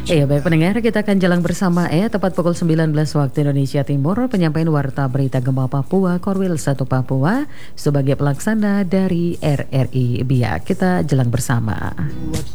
Iya baik pendengar, kita akan jalan bersama tepat pukul 19 waktu Indonesia Timur, penyampaian warta berita gempa Papua Korwil 1 Papua sebagai pelaksana dari RRI Biak. Kita jalan bersama.